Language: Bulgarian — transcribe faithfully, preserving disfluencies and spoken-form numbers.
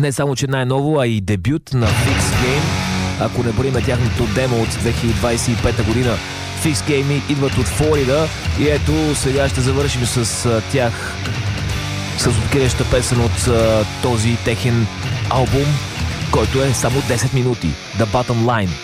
Не само, че най-ново, а и дебют на Fix Game. Ако не броиме тяхното демо от две хиляди двадесет и пета година. Fix Game идват от Флорида и ето сега ще завършим с а, тях с откриваща песен от а, този техен албум, който е само десет минути. The Bottom Line.